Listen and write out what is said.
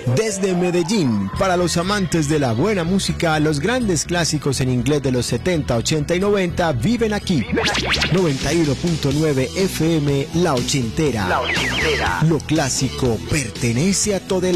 Desde Medellín, para los amantes de la buena música, los grandes clásicos en inglés de los 70, 80 y 90 viven aquí. 91.9 FM, La Ochentera. Lo clásico pertenece a todo el